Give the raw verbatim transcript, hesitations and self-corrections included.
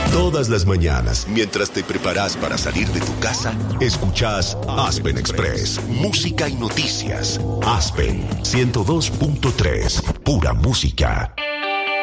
Todas las mañanas, mientras te preparas para salir de tu casa, escuchás Aspen Express, música y noticias. Aspen ciento dos punto tres, pura música.